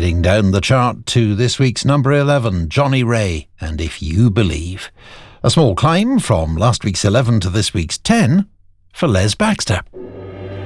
Heading down the chart to this week's number 11, Johnny Ray and If You Believe. A small climb from last week's 11 to this week's 10 for Les Baxter.